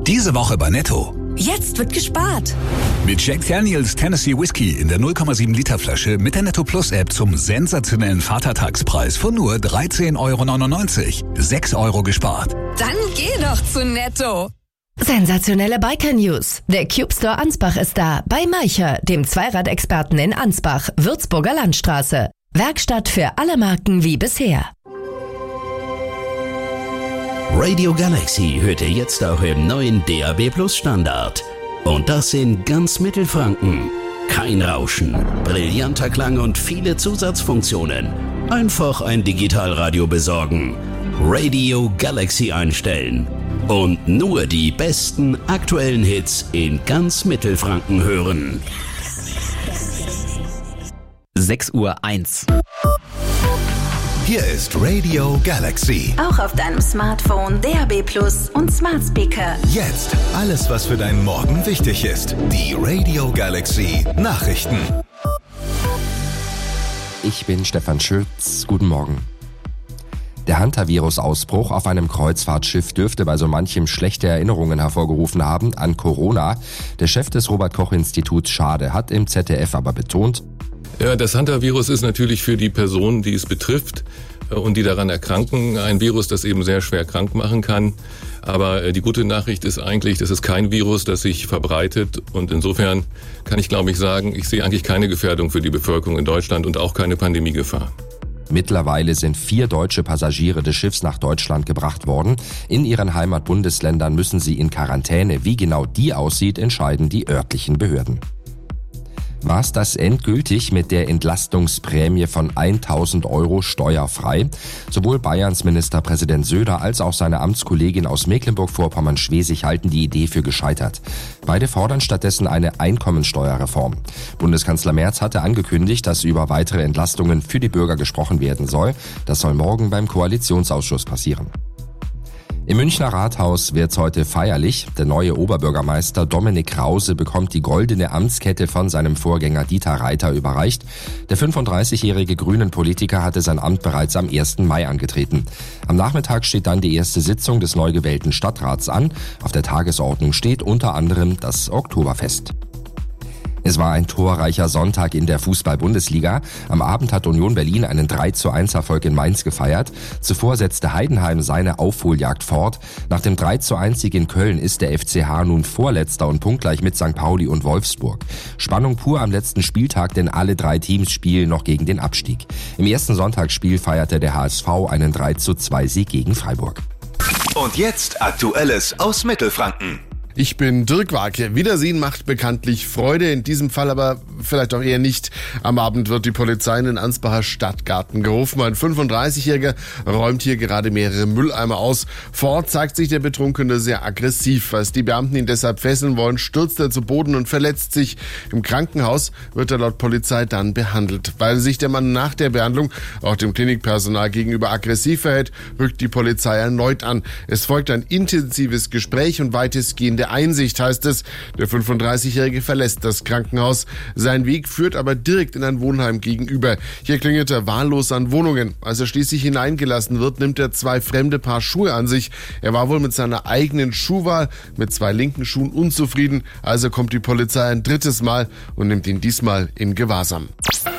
Diese Woche bei Netto. Jetzt wird gespart. Mit Jack Daniels Tennessee Whiskey in der 0,7 Liter Flasche mit der Netto Plus App zum sensationellen Vatertagspreis von nur 13,99 €. 6 € gespart. Dann geh doch zu Netto. Sensationelle Biker-News. Der Cube Store Ansbach ist da. Bei Maicher, dem Zweiradexperten in Ansbach, Würzburger Landstraße. Werkstatt für alle Marken wie bisher. Radio Galaxy hört ihr jetzt auch im neuen DAB+ Standard. Und das in ganz Mittelfranken. Kein Rauschen, brillanter Klang und viele Zusatzfunktionen. Einfach ein Digitalradio besorgen. Radio Galaxy einstellen. Und nur die besten aktuellen Hits in ganz Mittelfranken hören. 6:01 Uhr. Hier ist Radio Galaxy. Auch auf deinem Smartphone, DAB+ und Smart Speaker. Jetzt alles, was für deinen Morgen wichtig ist. Die Radio Galaxy Nachrichten. Ich bin Stefan Schütz. Guten Morgen. Der Hantavirus-Ausbruch auf einem Kreuzfahrtschiff dürfte bei so manchem schlechte Erinnerungen hervorgerufen haben an Corona. Der Chef des Robert-Koch-Instituts Schade hat im ZDF aber betont: Ja, das Hantavirus ist natürlich für die Personen, die es betrifft und die daran erkranken, ein Virus, das eben sehr schwer krank machen kann. Aber die gute Nachricht ist eigentlich, das ist kein Virus, das sich verbreitet. Und insofern kann ich, glaube ich, sagen, ich sehe eigentlich keine Gefährdung für die Bevölkerung in Deutschland und auch keine Pandemiegefahr. Mittlerweile sind 4 deutsche Passagiere des Schiffs nach Deutschland gebracht worden. In ihren Heimatbundesländern müssen sie in Quarantäne. Wie genau die aussieht, entscheiden die örtlichen Behörden. War's das endgültig mit der Entlastungsprämie von 1.000 € steuerfrei? Sowohl Bayerns Ministerpräsident Söder als auch seine Amtskollegin aus Mecklenburg-Vorpommern-Schwesig halten die Idee für gescheitert. Beide fordern stattdessen eine Einkommensteuerreform. Bundeskanzler Merz hatte angekündigt, dass über weitere Entlastungen für die Bürger gesprochen werden soll. Das soll morgen beim Koalitionsausschuss passieren. Im Münchner Rathaus wird's heute feierlich. Der neue Oberbürgermeister Dominik Krause bekommt die goldene Amtskette von seinem Vorgänger Dieter Reiter überreicht. Der 35-jährige Grünen-Politiker hatte sein Amt bereits am 1. Mai angetreten. Am Nachmittag steht dann die erste Sitzung des neu gewählten Stadtrats an. Auf der Tagesordnung steht unter anderem das Oktoberfest. Es war ein torreicher Sonntag in der Fußball-Bundesliga. Am Abend hat Union Berlin einen 3:1 in Mainz gefeiert. Zuvor setzte Heidenheim seine Aufholjagd fort. Nach dem 3:1 in Köln ist der FCH nun Vorletzter und punktgleich mit St. Pauli und Wolfsburg. Spannung pur am letzten Spieltag, denn alle 3 Teams spielen noch gegen den Abstieg. Im ersten Sonntagsspiel feierte der HSV einen 3:2 gegen Freiburg. Und jetzt Aktuelles aus Mittelfranken. Ich bin Dirk Warke. Wiedersehen macht bekanntlich Freude, in diesem Fall aber vielleicht auch eher nicht. Am Abend wird die Polizei in den Ansbacher Stadtgarten gerufen. Ein 35-Jähriger räumt hier gerade mehrere Mülleimer aus. Vor Ort zeigt sich der Betrunkene sehr aggressiv. Als die Beamten ihn deshalb fesseln wollen, stürzt er zu Boden und verletzt sich. Im Krankenhaus wird er laut Polizei dann behandelt. Weil sich der Mann nach der Behandlung auch dem Klinikpersonal gegenüber aggressiv verhält, rückt die Polizei erneut an. Es folgt ein intensives Gespräch und weitestgehende Einsicht, heißt es. Der 35-Jährige verlässt das Krankenhaus. Sein Weg führt aber direkt in ein Wohnheim gegenüber. Hier klingelt er wahllos an Wohnungen. Als er schließlich hineingelassen wird, nimmt er 2 fremde Paar Schuhe an sich. Er war wohl mit seiner eigenen Schuhwahl mit 2 linken Schuhen unzufrieden. Also kommt die Polizei ein 3. Mal und nimmt ihn diesmal in Gewahrsam.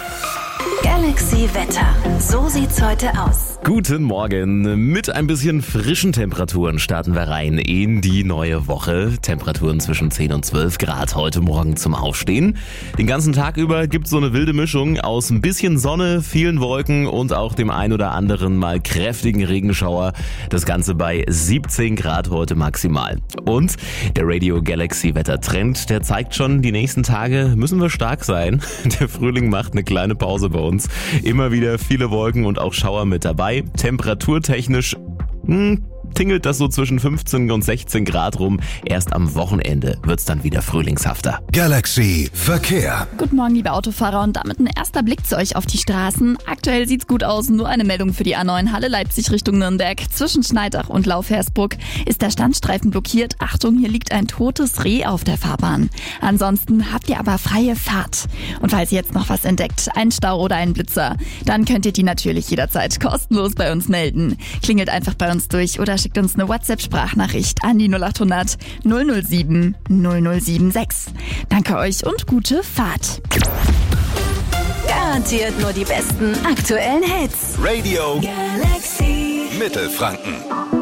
Galaxy Wetter. So sieht's heute aus. Guten Morgen. Mit ein bisschen frischen Temperaturen starten wir rein in die neue Woche. Temperaturen zwischen 10 und 12 Grad heute Morgen zum Aufstehen. Den ganzen Tag über gibt's so eine wilde Mischung aus ein bisschen Sonne, vielen Wolken und auch dem ein oder anderen mal kräftigen Regenschauer. Das Ganze bei 17 Grad heute maximal. Und der Radio Galaxy Wettertrend, der zeigt schon, die nächsten Tage müssen wir stark sein. Der Frühling macht eine kleine Pause bei uns. Immer wieder viele Wolken und auch Schauer mit dabei. Temperaturtechnisch tingelt das so zwischen 15 und 16 Grad rum. Erst am Wochenende wird's dann wieder frühlingshafter. Galaxy Verkehr. Guten Morgen, liebe Autofahrer, und damit ein erster Blick zu euch auf die Straßen. Aktuell sieht's gut aus, nur eine Meldung für die A9 Halle Leipzig Richtung Nürnberg. Zwischen Schneidach und Laufhersbruck ist der Standstreifen blockiert. Achtung, hier liegt ein totes Reh auf der Fahrbahn. Ansonsten habt ihr aber freie Fahrt. Und falls ihr jetzt noch was entdeckt, einen Stau oder einen Blitzer, dann könnt ihr die natürlich jederzeit kostenlos bei uns melden. Klingelt einfach bei uns durch oder schickt uns eine WhatsApp-Sprachnachricht an die 0800 007 0076. Danke euch und gute Fahrt. Garantiert nur die besten aktuellen Hits. Radio Galaxy Mittelfranken.